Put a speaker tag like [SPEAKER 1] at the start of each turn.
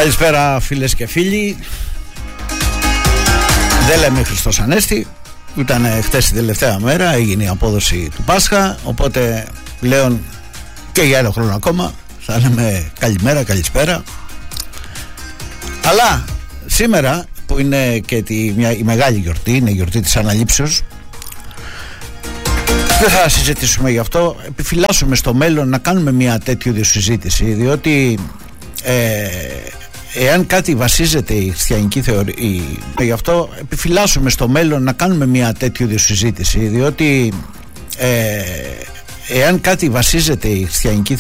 [SPEAKER 1] Καλησπέρα φίλες και φίλοι. Δεν λέμε Χριστός Ανέστη. Ήταν χτες η τελευταία μέρα, έγινε η απόδοση του Πάσχα. Οπότε πλέον και για ένα χρόνο ακόμα θα λέμε καλημέρα, καλησπέρα. Αλλά σήμερα που είναι και η μεγάλη γιορτή, είναι η γιορτή της Αναλήψεως, δεν θα συζητήσουμε γι' αυτό. Επιφυλάσσουμε στο μέλλον να κάνουμε μια τέτοιου είδους συζήτηση, διότι εάν κάτι βασίζεται η χριστιανική θεωρία, γι' αυτό επιφυλάσσουμε στο μέλλον να κάνουμε μια τέτοιου είδους συζήτηση, διότι εάν κάτι βασίζεται η χριστιανική